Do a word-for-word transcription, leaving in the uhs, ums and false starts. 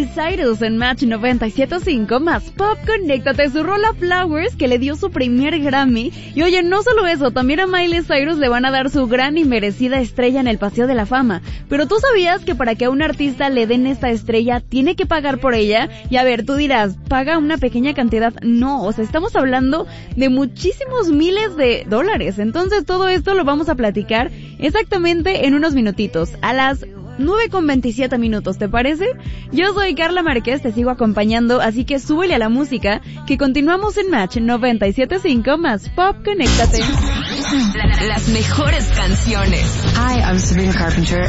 Miley Cyrus en Match noventa y siete punto cinco más Pop. Conéctate, su rola Flowers, que le dio su primer Grammy. Y oye, no solo eso, también a Miley Cyrus le van a dar su gran y merecida estrella en el Paseo de la Fama. Pero ¿tú sabías que para que a un artista le den esta estrella tiene que pagar por ella? Y a ver, tú dirás, ¿paga una pequeña cantidad? No, o sea, estamos hablando de muchísimos miles de dólares. Entonces todo esto lo vamos a platicar exactamente en unos minutitos, a las nueve con veintisiete minutos, ¿te parece? Yo soy Carla Márquez, te sigo acompañando, así que súbele a la música, que continuamos en Match noventa y siete punto cinco más Pop. Conéctate. Las mejores canciones. Hi, I'm Sabrina Carpenter.